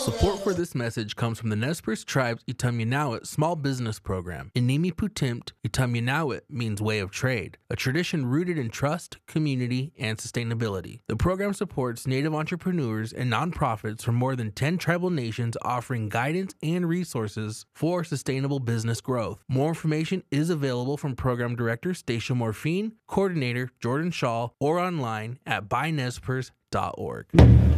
Support for this message comes from the Nez Perce Tribe's Itamyanawit Small Business Program. Inimi Putimpt, Itamyanawit means way of trade, a tradition rooted in trust, community, and sustainability. The program supports Native entrepreneurs and nonprofits from more than 10 tribal nations, offering guidance and resources for sustainable business growth. More information is available from Program Director Stacia Morphine, Coordinator Jordan Shaw, or online at bynezperce.org.